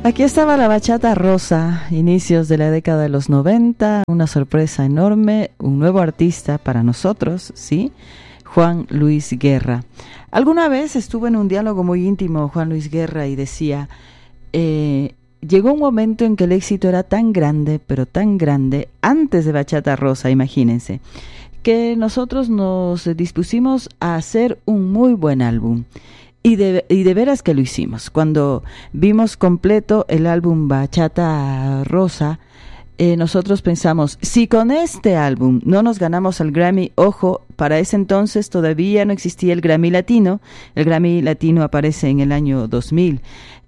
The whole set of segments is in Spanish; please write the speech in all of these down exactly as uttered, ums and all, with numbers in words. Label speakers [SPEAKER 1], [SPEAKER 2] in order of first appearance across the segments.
[SPEAKER 1] Aquí estaba la bachata rosa, inicios de la década de los noventa, una sorpresa enorme, un nuevo artista para nosotros, ¿sí? Juan Luis Guerra. Alguna vez estuve en un diálogo muy íntimo Juan Luis Guerra y decía, eh, llegó un momento en que el éxito era tan grande, pero tan grande, antes de Bachata Rosa, imagínense, que nosotros nos dispusimos a hacer un muy buen álbum. Y de, y de veras que lo hicimos. Cuando vimos completo el álbum Bachata Rosa, eh, nosotros pensamos, si con este álbum no nos ganamos el Grammy, ojo, para ese entonces todavía no existía el Grammy Latino. El Grammy Latino aparece en el año dos mil.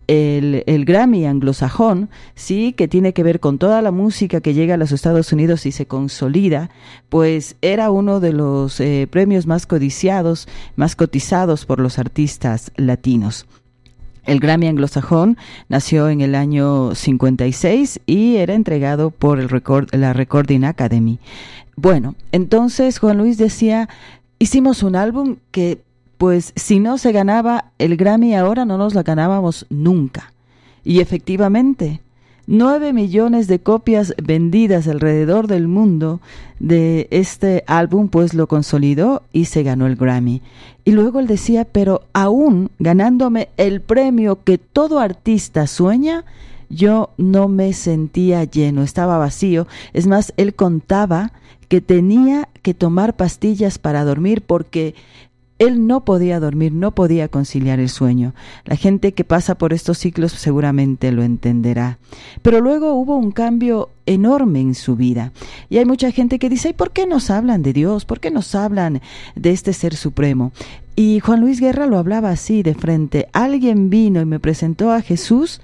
[SPEAKER 1] El, el Grammy anglosajón, sí, que tiene que ver con toda la música que llega a los Estados Unidos y se consolida, pues era uno de los eh, premios más codiciados, más cotizados por los artistas latinos. El Grammy anglosajón nació en el año cincuenta y seis y era entregado por el record, la Recording Academy. Bueno, entonces Juan Luis decía, hicimos un álbum que pues si no se ganaba el Grammy ahora no nos la ganábamos nunca. Y efectivamente, nueve millones de copias vendidas alrededor del mundo de este álbum pues lo consolidó y se ganó el Grammy. Y luego él decía, pero aún ganándome el premio que todo artista sueña, yo no me sentía lleno, estaba vacío. Es más, él contaba que tenía que tomar pastillas para dormir porque él no podía dormir, no podía conciliar el sueño. La gente que pasa por estos ciclos seguramente lo entenderá. Pero luego hubo un cambio enorme en su vida. Y hay mucha gente que dice, ¿y por qué nos hablan de Dios? ¿Por qué nos hablan de este ser supremo? Y Juan Luis Guerra lo hablaba así de frente. Alguien vino y me presentó a Jesús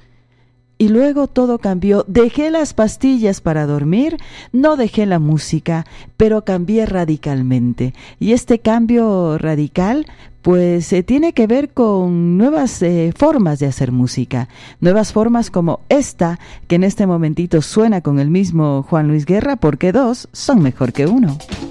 [SPEAKER 1] y luego todo cambió. Dejé las pastillas para dormir, no dejé la música, pero cambié radicalmente. Y este cambio radical, pues, eh, tiene que ver con nuevas eh, formas de hacer música. Nuevas formas como esta, que en este momentito suena con el mismo Juan Luis Guerra, porque dos son mejor que uno.